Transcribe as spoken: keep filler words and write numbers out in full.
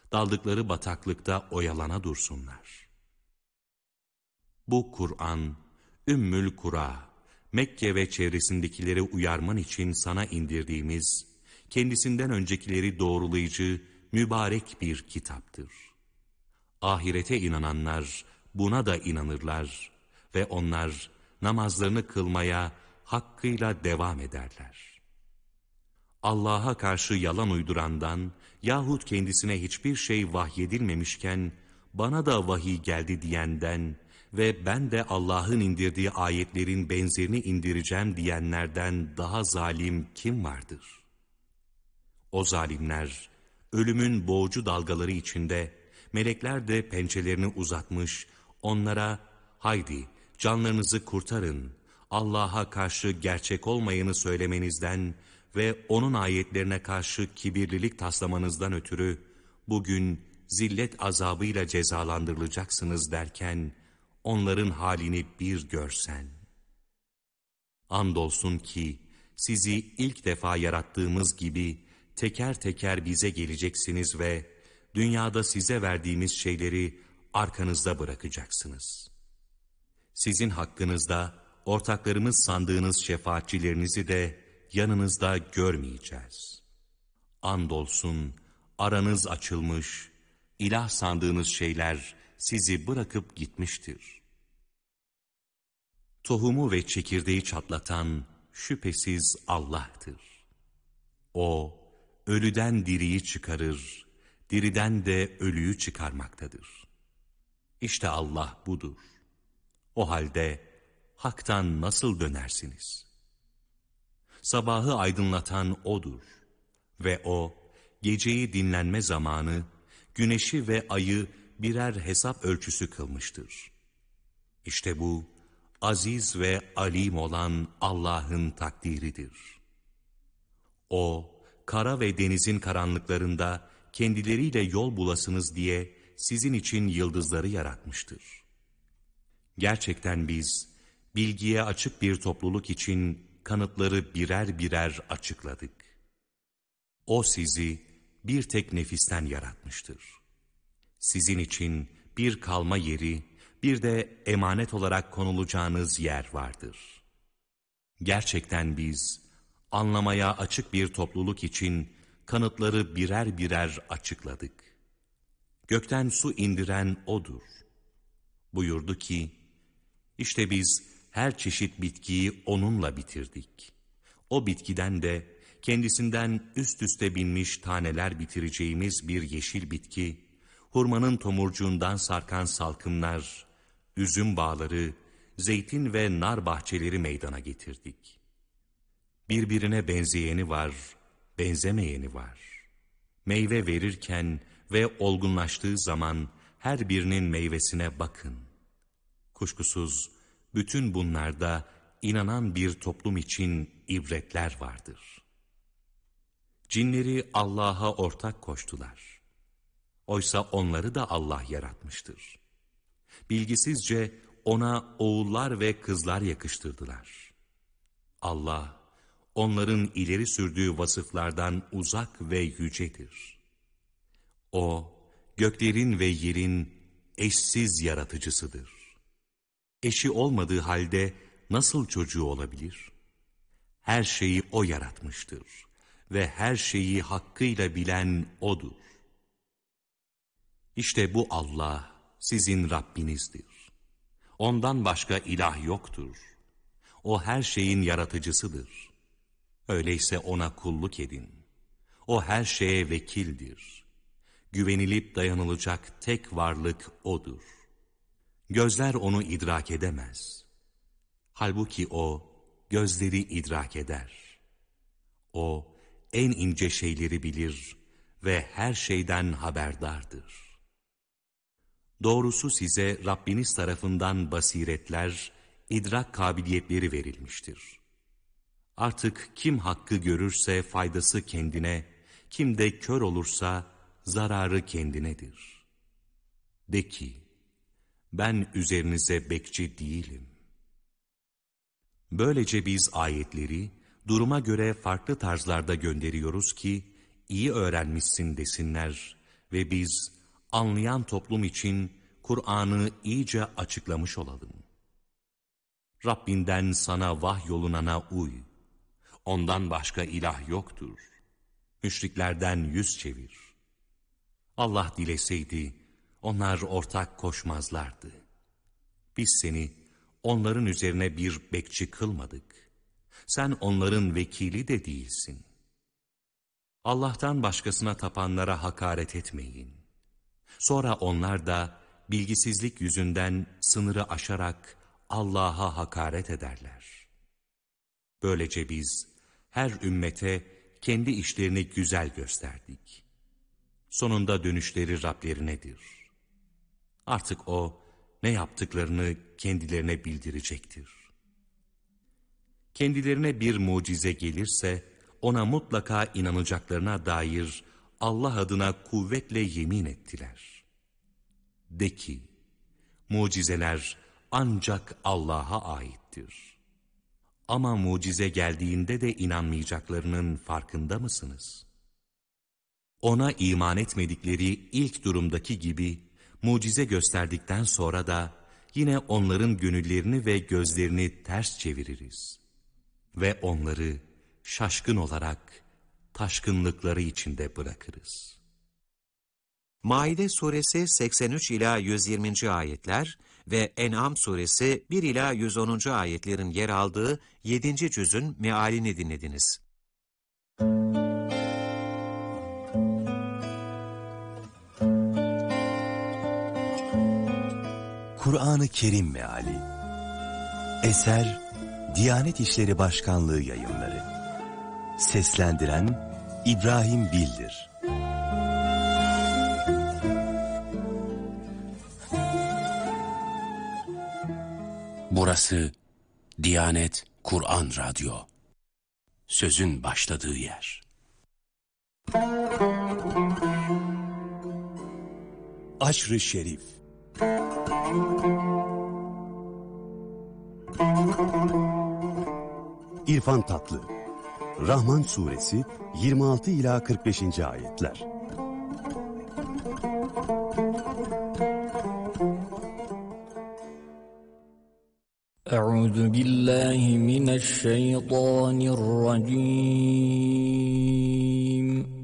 daldıkları bataklıkta oyalana dursunlar. Bu Kur'an, Ümmül Kura, Mekke ve çevresindekileri uyarman için sana indirdiğimiz, kendisinden öncekileri doğrulayıcı, mübarek bir kitaptır. Ahirete inananlar buna da inanırlar ve onlar namazlarını kılmaya hakkıyla devam ederler. Allah'a karşı yalan uydurandan yahut kendisine hiçbir şey vahyedilmemişken bana da vahiy geldi diyenden ve ben de Allah'ın indirdiği ayetlerin benzerini indireceğim diyenlerden daha zalim kim vardır? O zalimler ölümün boğucu dalgaları içinde, melekler de pençelerini uzatmış, onlara haydi canlarınızı kurtarın, Allah'a karşı gerçek olmayanı söylemenizden ve onun ayetlerine karşı kibirlilik taslamanızdan ötürü bugün zillet azabıyla cezalandırılacaksınız derken onların halini bir görsen. Andolsun ki sizi ilk defa yarattığımız gibi teker teker bize geleceksiniz ve dünyada size verdiğimiz şeyleri arkanızda bırakacaksınız. Sizin hakkınızda ortaklarımız sandığınız şefaatçilerinizi de yanınızda görmeyeceğiz. Andolsun aranız açılmış, ilah sandığınız şeyler sizi bırakıp gitmiştir. Tohumu ve çekirdeği çatlatan şüphesiz Allah'tır. O, ölüden diriyi çıkarır, diriden de ölüyü çıkarmaktadır. İşte Allah budur. O halde haktan nasıl dönersiniz? Sabahı aydınlatan O'dur ve O, geceyi dinlenme zamanı, güneşi ve ayı birer hesap ölçüsü kılmıştır. İşte bu, aziz ve alim olan Allah'ın takdiridir. O, kara ve denizin karanlıklarında kendileriyle yol bulasınız diye sizin için yıldızları yaratmıştır. Gerçekten biz, bilgiye açık bir topluluk için kanıtları birer birer açıkladık. O sizi bir tek nefisten yaratmıştır. Sizin için bir kalma yeri, bir de emanet olarak konulacağınız yer vardır. Gerçekten biz, anlamaya açık bir topluluk için kanıtları birer birer açıkladık. Gökten su indiren O'dur. Buyurdu ki, işte biz her çeşit bitkiyi onunla bitirdik. O bitkiden de kendisinden üst üste binmiş taneler bitireceğimiz bir yeşil bitki, hurmanın tomurcuğundan sarkan salkımlar, üzüm bağları, zeytin ve nar bahçeleri meydana getirdik. Birbirine benzeyeni var, benzemeyeni var. Meyve verirken ve olgunlaştığı zaman her birinin meyvesine bakın. Kuşkusuz bütün bunlarda inanan bir toplum için ibretler vardır. Cinleri Allah'a ortak koştular. Oysa onları da Allah yaratmıştır. Bilgisizce ona oğullar ve kızlar yakıştırdılar. Allah, onların ileri sürdüğü vasıflardan uzak ve yücedir. O, göklerin ve yerin eşsiz yaratıcısıdır. Eşi olmadığı halde nasıl çocuğu olabilir? Her şeyi O yaratmıştır ve her şeyi hakkıyla bilen O'dur. İşte bu Allah sizin Rabbinizdir. Ondan başka ilah yoktur. O her şeyin yaratıcısıdır. Öyleyse O'na kulluk edin. O her şeye vekildir. Güvenilip dayanılacak tek varlık O'dur. Gözler O'nu idrak edemez. Halbuki O, gözleri idrak eder. O, en ince şeyleri bilir ve her şeyden haberdardır. Doğrusu size Rabbiniz tarafından basiretler, idrak kabiliyetleri verilmiştir. Artık kim hakkı görürse faydası kendine, kim de kör olursa zararı kendinedir. De ki, ben üzerinize bekçi değilim. Böylece biz ayetleri duruma göre farklı tarzlarda gönderiyoruz ki, iyi öğrenmişsin desinler ve biz anlayan toplum için Kur'an'ı iyice açıklamış olalım. Rabbinden sana vahyolunana uy. Ondan başka ilah yoktur. Müşriklerden yüz çevir. Allah dileseydi onlar ortak koşmazlardı. Biz seni onların üzerine bir bekçi kılmadık. Sen onların vekili de değilsin. Allah'tan başkasına tapanlara hakaret etmeyin. Sonra onlar da bilgisizlik yüzünden sınırı aşarak Allah'a hakaret ederler. Böylece biz her ümmete kendi işlerini güzel gösterdik. Sonunda dönüşleri Rablerinedir. Artık O ne yaptıklarını kendilerine bildirecektir. Kendilerine bir mucize gelirse ona mutlaka inanacaklarına dair Allah adına kuvvetle yemin ettiler. De ki, mucizeler ancak Allah'a aittir. Ama mucize geldiğinde de inanmayacaklarının farkında mısınız? Ona iman etmedikleri ilk durumdaki gibi mucize gösterdikten sonra da yine onların gönüllerini ve gözlerini ters çeviririz. Ve onları şaşkın olarak taşkınlıkları içinde bırakırız. Maide suresi seksen üç ila yüz yirminci ayetler ve En'am suresi bir ila yüz onuncu ayetlerin yer aldığı yedinci cüzün mealini dinlediniz. Kur'an-ı Kerim Meali. Eser Diyanet İşleri Başkanlığı Yayınları. Seslendiren İbrahim Bildir. Burası Diyanet Kur'an Radyo. Sözün başladığı yer. Aşr-ı Şerif. İrfan Tatlı. Rahman suresi yirmi altı ila kırk beşinci ayetler. Euzu billahi mineşşeytanirracim.